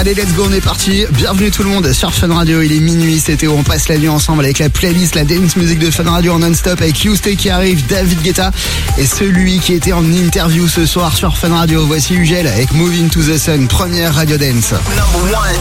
Allez, let's go, on est parti. Bienvenue tout le monde sur Fun Radio. Il est minuit, c'est Théo. On passe la nuit ensemble avec la playlist, la dance music de Fun Radio en non-stop avec Yousté qui arrive, David Guetta et celui qui était en interview ce soir sur Fun Radio. Voici Ugel avec Moving to the Sun, première Radio Dance. Number one.